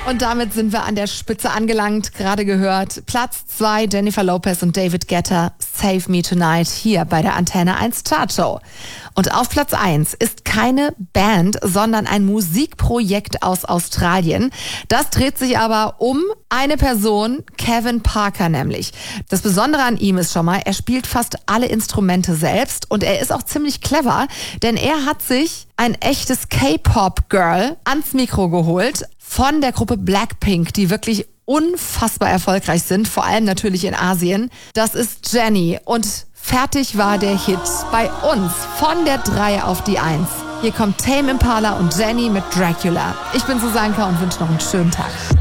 Und damit sind wir an der Spitze angelangt. Gerade gehört Platz 2 Jennifer Lopez und David Guetta, Save Me Tonight, hier bei der Antenne 1 Chartshow. Und auf Platz 1 ist keine Band, sondern ein Musikprojekt aus Australien. Das dreht sich aber um eine Person, Kevin Parker nämlich. Das Besondere an ihm ist schon mal, er spielt fast alle Instrumente selbst und er ist auch ziemlich clever, denn er hat sich ein echtes K-Pop-Girl ans Mikro geholt von der Gruppe Blackpink, die wirklich unfassbar erfolgreich sind, vor allem natürlich in Asien. Das ist Jennie und fertig war der Hit bei uns von der 3 auf die 1. Hier kommt Tame Impala und Jennie mit Dracula. Ich bin Susanka und wünsche noch einen schönen Tag.